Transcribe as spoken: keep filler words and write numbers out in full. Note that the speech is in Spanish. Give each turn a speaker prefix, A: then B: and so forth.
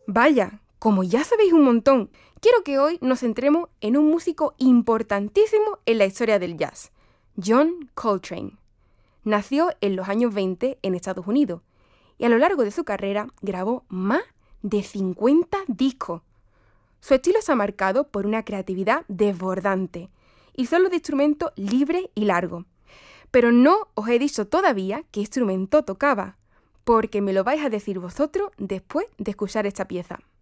A: Vaya, como ya sabéis un montón, quiero que hoy nos centremos en un músico importantísimo en la historia del jazz, John Coltrane. Nació en los años veinte en Estados Unidos y a lo largo de su carrera grabó más de cincuenta discos. Su estilo se ha marcado por una creatividad desbordante y solo de instrumento libre y largo. Pero no os he dicho todavía qué instrumento tocaba, porque me lo vais a decir vosotros después de escuchar esta pieza.